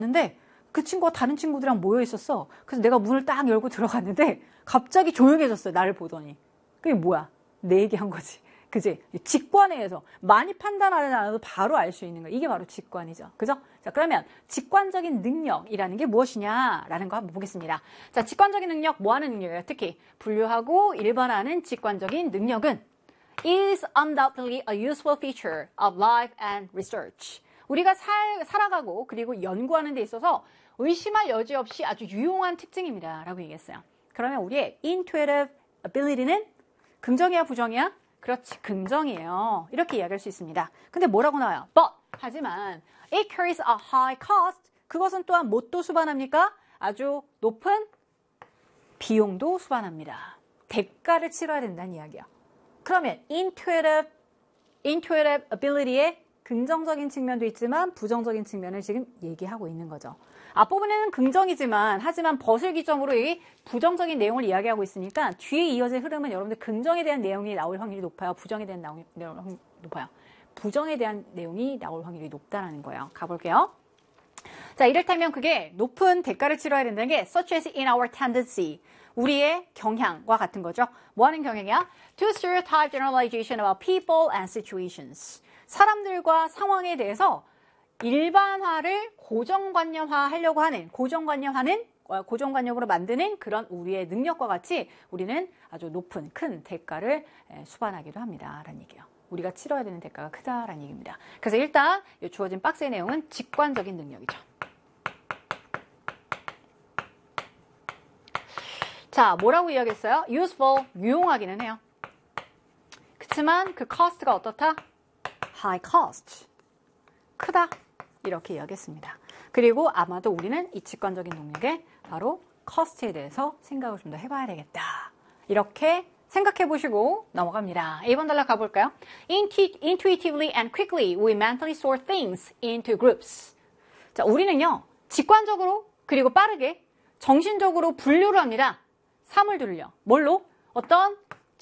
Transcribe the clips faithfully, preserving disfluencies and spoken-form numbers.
근데 그 친구가 다른 친구들이랑 모여 있었어. 그래서 내가 문을 딱 열고 들어갔는데 갑자기 조용해졌어요. 나를 보더니. 그게 뭐야? 내 얘기한 거지. 그지? 직관에 의해서 많이 판단하지 않아도 바로 알 수 있는 거. 이게 바로 직관이죠. 그죠? 자, 그러면 직관적인 능력이라는 게 무엇이냐라는 거 한번 보겠습니다. 자, 직관적인 능력, 뭐 하는 능력이에요? 특히 분류하고 일반화하는 직관적인 능력은 is undoubtedly a useful feature of life and research. 우리가 살, 살아가고 그리고 연구하는 데 있어서 의심할 여지 없이 아주 유용한 특징입니다. 라고 얘기했어요. 그러면 우리의 intuitive ability는 긍정이야, 부정이야? 그렇지, 긍정이에요. 이렇게 이야기할 수 있습니다. 근데 뭐라고 나와요? But, 하지만 it carries a high cost. 그것은 또한 뭣도 수반합니까? 아주 높은 비용도 수반합니다. 대가를 치러야 된다는 이야기야. 그러면 intuitive, intuitive ability의 긍정적인 측면도 있지만 부정적인 측면을 지금 얘기하고 있는 거죠. 앞부분에는 긍정이지만 하지만 벗을 기점으로 이 부정적인 내용을 이야기하고 있으니까 뒤에 이어질 흐름은 여러분들 긍정에 대한 내용이 나올 확률이 높아요. 부정에 대한 내용이 높아요. 부정에 대한 내용이 나올 확률이 높다는 거예요. 가볼게요. 자, 이를테면 그게 높은 대가를 치러야 된다는 게 such as in our tendency. 우리의 경향과 같은 거죠. 뭐 하는 경향이야? To stereotype generalization about people and situations. 사람들과 상황에 대해서 일반화를 고정관념화 하려고 하는, 고정관념하는, 고정관념으로 만드는 그런 우리의 능력과 같이 우리는 아주 높은, 큰 대가를 수반하기도 합니다. 라는 얘기예요. 우리가 치러야 되는 대가가 크다라는 얘기입니다. 그래서 일단 이 주어진 박스의 내용은 직관적인 능력이죠. 자, 뭐라고 이야기했어요? useful, 유용하기는 해요. 그치만 그 cost가 어떻다? high cost, 크다. 이렇게 이야기했습니다. 그리고 아마도 우리는 이 직관적인 능력에 바로 cost에 대해서 생각을 좀 더 해봐야 되겠다. 이렇게 생각해 보시고 넘어갑니다. 일 번 단락 가볼까요? Intuitively and quickly we mentally sort things into groups. 자, 우리는요, 직관적으로 그리고 빠르게 정신적으로 분류를 합니다. 사물들을요. 뭘로? 어떤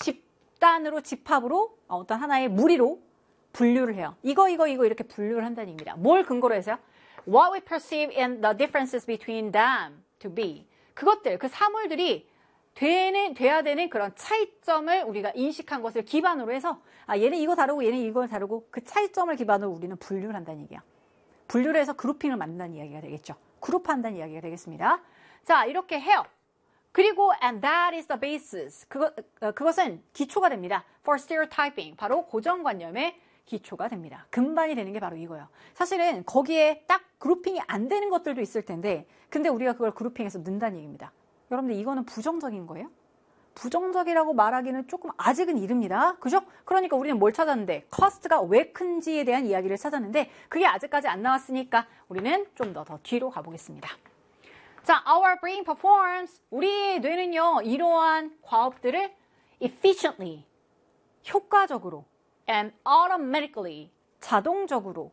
집단으로, 집합으로, 어떤 하나의 무리로 분류를 해요. 이거, 이거, 이거 이렇게 분류를 한다는 얘기입니다. 뭘 근거로 해서요? What we perceive in the differences between them to be. 그것들, 그 사물들이 되는, 돼야 되는 그런 차이점을 우리가 인식한 것을 기반으로 해서 아, 얘는 이거 다르고 얘는 이거 다르고 그 차이점을 기반으로 우리는 분류를 한다는 얘기야. 분류를 해서 그룹핑을 만든다는 이야기가 되겠죠. 그룹한다는 이야기가 되겠습니다. 자, 이렇게 해요. 그리고 and that is the basis. 그것, 어, 그것은 기초가 됩니다. For stereotyping. 바로 고정관념의 기초가 됩니다. 근반이 되는 게 바로 이거예요. 사실은 거기에 딱 그룹핑이 안 되는 것들도 있을 텐데 근데 우리가 그걸 그룹핑해서 넣는다는 얘기입니다. 여러분들 이거는 부정적인 거예요? 부정적이라고 말하기는 조금 아직은 이릅니다. 그죠? 그러니까 우리는 뭘 찾았는데 커스트가 왜 큰지에 대한 이야기를 찾았는데 그게 아직까지 안 나왔으니까 우리는 좀 더 더 뒤로 가보겠습니다. 자, our brain performs. 우리 뇌는요, 이러한 과업들을 efficiently, 효과적으로 and automatically, 자동적으로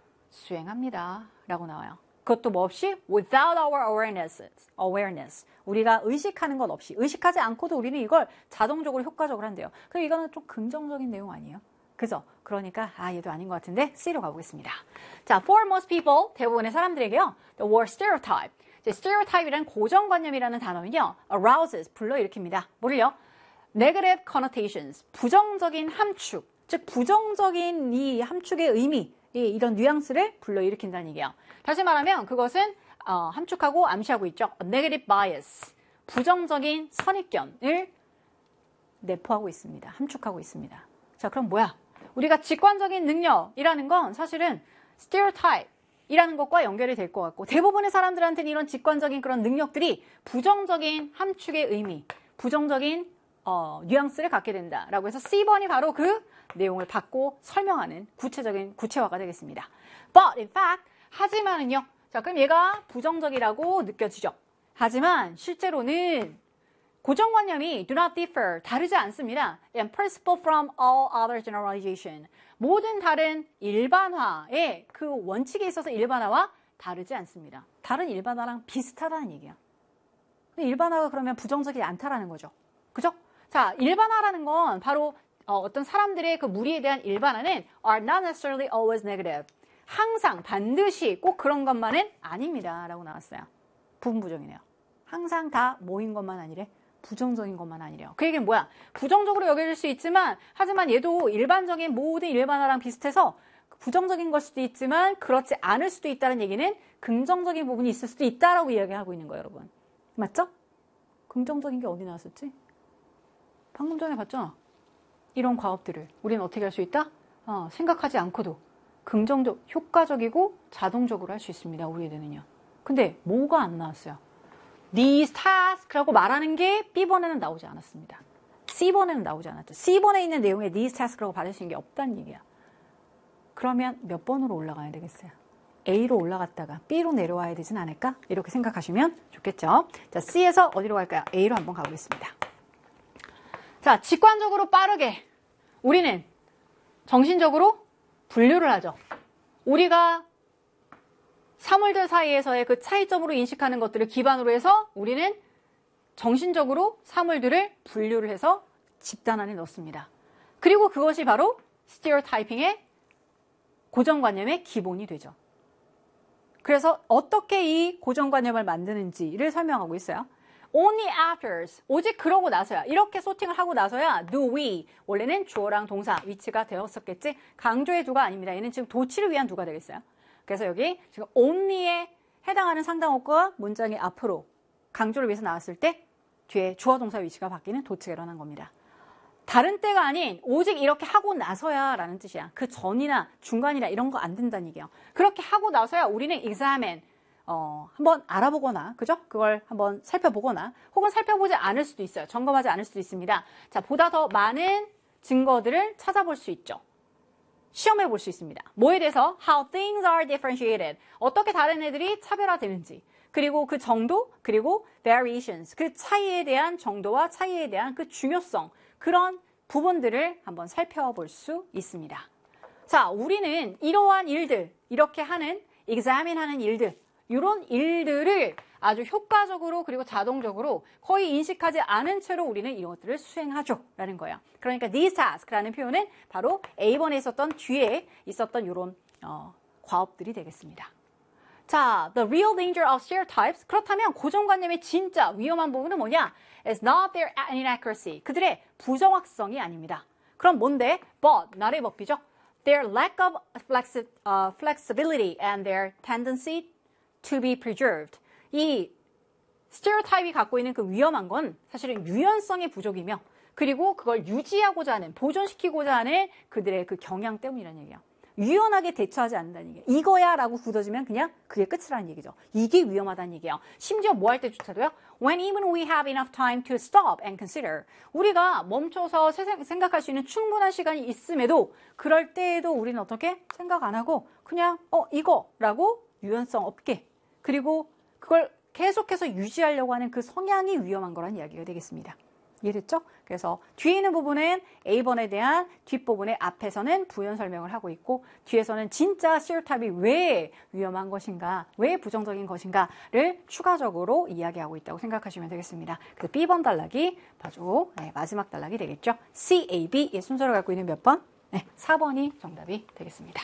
수행합니다. 라고 나와요. 그것도 뭐 없이 without our awareness, awareness. 우리가 의식하는 것 없이, 의식하지 않고도 우리는 이걸 자동적으로 효과적으로 한대요. 그럼 이거는 좀 긍정적인 내용 아니에요? 그죠? 그러니까 아 얘도 아닌 것 같은데 C로 가보겠습니다. 자, for most people, 대부분의 사람들에게요, the word stereotype. stereotype이라는 고정관념이라는 단어는요, arouses, 불러일으킵니다. 뭐를요? negative connotations, 부정적인 함축, 즉 부정적인 이 함축의 의미, 이, 이런 뉘앙스를 불러일으킨다는 얘기예요. 다시 말하면 그것은 어, 함축하고 암시하고 있죠. negative bias, 부정적인 선입견을 내포하고 있습니다. 함축하고 있습니다. 자, 그럼 뭐야? 우리가 직관적인 능력이라는 건 사실은 stereotype 이라는 것과 연결이 될 것 같고 대부분의 사람들한테는 이런 직관적인 그런 능력들이 부정적인 함축의 의미, 부정적인 어, 뉘앙스를 갖게 된다라고 해서 씨 번이 바로 그 내용을 받고 설명하는 구체적인 구체화가 되겠습니다. But in fact, 하지만은요. 자, 그럼 얘가 부정적이라고 느껴지죠. 하지만 실제로는 고정관념이 do not differ, 다르지 않습니다. And principle from all other generalization. 모든 다른 일반화의 그 원칙에 있어서 일반화와 다르지 않습니다. 다른 일반화랑 비슷하다는 얘기야. 근데 일반화가 그러면 부정적이지 않다라는 거죠. 그죠? 자, 일반화라는 건 바로 어, 어떤 사람들의 그 무리에 대한 일반화는 are not necessarily always negative. 항상 반드시 꼭 그런 것만은 아닙니다 라고 나왔어요. 부분부정이네요. 항상 다 뭐인 것만 아니래? 부정적인 것만 아니래요. 그 얘기는 뭐야? 부정적으로 여겨질 수 있지만 하지만 얘도 일반적인 모든 일반화랑 비슷해서 부정적인 걸 수도 있지만 그렇지 않을 수도 있다는 얘기는 긍정적인 부분이 있을 수도 있다라고 이야기하고 있는 거예요, 여러분. 맞죠? 긍정적인 게 어디 나왔었지? 방금 전에 봤잖아. 이런 과업들을 우리는 어떻게 할 수 있다? 어, 생각하지 않고도 긍정적, 효과적이고 자동적으로 할 수 있습니다, 우리 애들은요. 근데 뭐가 안 나왔어요? These tasks라고 말하는 게 B번에는 나오지 않았습니다. C번에는 나오지 않았죠. C번에 있는 내용에 these tasks라고 받으시는 게 없다는 얘기야. 그러면 몇 번으로 올라가야 되겠어요? A로 올라갔다가 B로 내려와야 되진 않을까? 이렇게 생각하시면 좋겠죠. 자, C에서 어디로 갈까요? A로 한번 가보겠습니다. 자, 직관적으로 빠르게 우리는 정신적으로 분류를 하죠. 우리가 사물들 사이에서의 그 차이점으로 인식하는 것들을 기반으로 해서 우리는 정신적으로 사물들을 분류를 해서 집단 안에 넣습니다. 그리고 그것이 바로 스티리오타이핑의 고정관념의 기본이 되죠. 그래서 어떻게 이 고정관념을 만드는지를 설명하고 있어요. Only after, 오직 그러고 나서야, 이렇게 소팅을 하고 나서야 do we, 원래는 주어랑 동사, 위치가 되었었겠지? 강조의 두가 아닙니다. 얘는 지금 도치를 위한 두가 되겠어요. 그래서 여기 지금 only에 해당하는 상당어가 문장의 앞으로 강조를 위해서 나왔을 때 뒤에 주어 동사 위치가 바뀌는 도치가 일어난 겁니다. 다른 때가 아닌 오직 이렇게 하고 나서야 라는 뜻이야. 그 전이나 중간이나 이런 거 안 된다는 얘기예요. 그렇게 하고 나서야 우리는 examine, 어, 한번 알아보거나, 그죠? 그걸 한번 살펴보거나, 혹은 살펴보지 않을 수도 있어요. 점검하지 않을 수도 있습니다. 자, 보다 더 많은 증거들을 찾아볼 수 있죠. 시험해 볼 수 있습니다. 뭐에 대해서? How things are differentiated. 어떻게 다른 애들이 차별화되는지. 그리고 그 정도, 그리고 variations. 그 차이에 대한 정도와 차이에 대한 그 중요성. 그런 부분들을 한번 살펴볼 수 있습니다. 자, 우리는 이러한 일들, 이렇게 하는, examine 하는 일들, 이런 일들을 아주 효과적으로 그리고 자동적으로 거의 인식하지 않은 채로 우리는 이런 것들을 수행하죠 라는 거예요. 그러니까 these tasks라는 표현은 바로 A번에 있었던 뒤에 있었던 이런 어, 과업들이 되겠습니다. 자, the real danger of stereotypes. 그렇다면 고정관념의 진짜 위험한 부분은 뭐냐? It's not their inaccuracy. 그들의 부정확성이 아닙니다. 그럼 뭔데? But, 나의 법비죠. Their lack of flexi, uh, flexibility and their tendency to be preserved. 이 스테레오타입이 갖고 있는 그 위험한 건 사실은 유연성의 부족이며 그리고 그걸 유지하고자 하는, 보존시키고자 하는 그들의 그 경향 때문이라는 얘기예요. 유연하게 대처하지 않는다는 얘기예요. 이거야 라고 굳어지면 그냥 그게 끝이라는 얘기죠. 이게 위험하다는 얘기예요. 심지어 뭐 할 때조차도요. When even we have enough time to stop and consider. 우리가 멈춰서 생각할 수 있는 충분한 시간이 있음에도 그럴 때에도 우리는 어떻게 생각 안 하고 그냥 어 이거라고 유연성 없게 그리고 그걸 계속해서 유지하려고 하는 그 성향이 위험한 거란 이야기가 되겠습니다. 이해됐죠? 그래서 뒤에 있는 부분은 A번에 대한 뒷부분의 앞에서는 부연 설명을 하고 있고 뒤에서는 진짜 스테레오타입이 왜 위험한 것인가, 왜 부정적인 것인가를 추가적으로 이야기하고 있다고 생각하시면 되겠습니다. 그래서 B번 단락이 바로 네, 마지막 단락이 되겠죠. C, A, B의 순서를 갖고 있는 몇 번? 네, 사 번이 정답이 되겠습니다.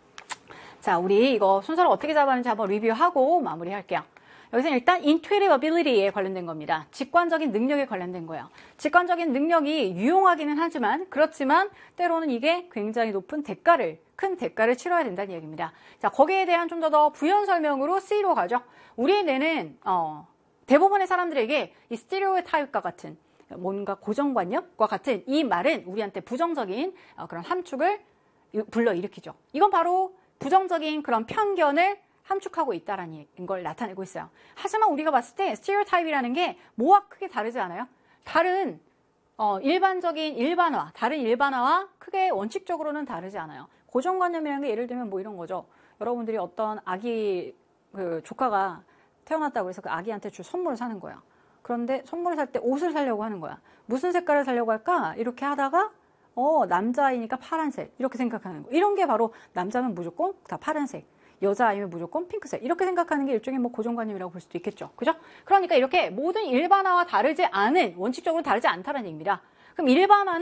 자, 우리 이거 순서를 어떻게 잡았는지 한번 리뷰하고 마무리할게요. 여기서는 일단 intuitive ability에 관련된 겁니다. 직관적인 능력에 관련된 거예요. 직관적인 능력이 유용하기는 하지만 그렇지만 때로는 이게 굉장히 높은 대가를 큰 대가를 치러야 된다는 얘기입니다. 자, 거기에 대한 좀 더 더 부연 설명으로 C로 가죠. 우리의 뇌는 어, 대부분의 사람들에게 이 스테레오타입과 같은 뭔가 고정관념과 같은 이 말은 우리한테 부정적인 어, 그런 함축을 불러일으키죠. 이건 바로 부정적인 그런 편견을 함축하고 있다라는 걸 나타내고 있어요. 하지만 우리가 봤을 때 스테레오타입이라는 게 뭐와 크게 다르지 않아요? 다른 어, 일반적인 일반화, 다른 일반화와 크게 원칙적으로는 다르지 않아요. 고정관념이라는 게 예를 들면 뭐 이런 거죠. 여러분들이 어떤 아기 그 조카가 태어났다고 해서 그 아기한테 줄 선물을 사는 거야. 그런데 선물을 살 때 옷을 사려고 하는 거야. 무슨 색깔을 사려고 할까? 이렇게 하다가 어 남자이니까 파란색 이렇게 생각하는 거. 이런 게 바로 남자면 무조건 다 파란색. 여자 아니면 무조건 핑크색 이렇게 생각하는 게 일종의 뭐 고정관념이라고 볼 수도 있겠죠. 그죠? 그러니까 이렇게 모든 일반화와 다르지 않은 원칙적으로 다르지 않다는 얘기입니다. 그럼 일반화는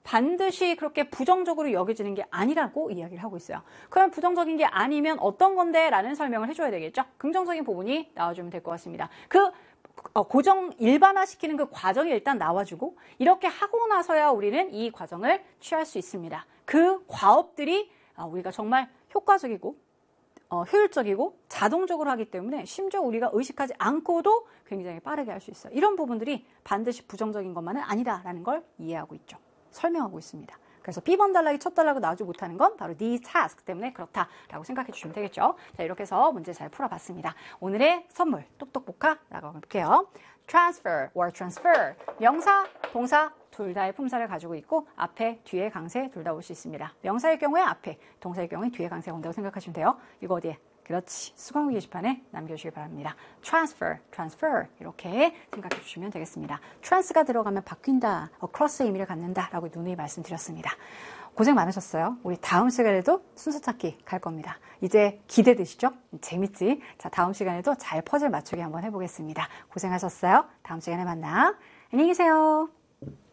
반드시 그렇게 부정적으로 여겨지는 게 아니라고 이야기를 하고 있어요. 그럼 부정적인 게 아니면 어떤 건데? 라는 설명을 해줘야 되겠죠? 긍정적인 부분이 나와주면 될 것 같습니다. 그 고정 일반화시키는 그 과정이 일단 나와주고 이렇게 하고 나서야 우리는 이 과정을 취할 수 있습니다. 그 과업들이 우리가 정말 효과적이고 어, 효율적이고 자동적으로 하기 때문에 심지어 우리가 의식하지 않고도 굉장히 빠르게 할 수 있어요. 이런 부분들이 반드시 부정적인 것만은 아니다라는 걸 이해하고 있죠. 설명하고 있습니다. 그래서 B번 단락이 첫 단락으로 나오지 못하는 건 바로 these tasks 때문에 그렇다라고 생각해 주시면 되겠죠. 자, 이렇게 해서 문제 잘 풀어봤습니다. 오늘의 선물 똑똑복화라고 볼게요. transfer or transfer 명사, 동사 둘 다의 품사를 가지고 있고 앞에, 뒤에 강세 둘 다 올 수 있습니다. 명사의 경우에 앞에, 동사의 경우에 뒤에 강세가 온다고 생각하시면 돼요. 이거 어디에? 그렇지. 수강후 게시판에 남겨주시기 바랍니다. transfer, transfer 이렇게 생각해 주시면 되겠습니다. trans가 들어가면 바뀐다, across의 의미를 갖는다 라고 누누이 말씀드렸습니다. 고생 많으셨어요. 우리 다음 시간에도 순서 찾기 갈 겁니다. 이제 기대되시죠? 재밌지? 자, 다음 시간에도 잘 퍼즐 맞추기 한번 해보겠습니다. 고생하셨어요. 다음 시간에 만나. 안녕히 계세요.